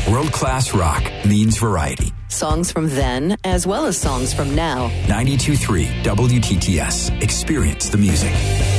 World-class rock means variety. Songs from then, as well as songs from now. 92.3 WTTS. Experience the music.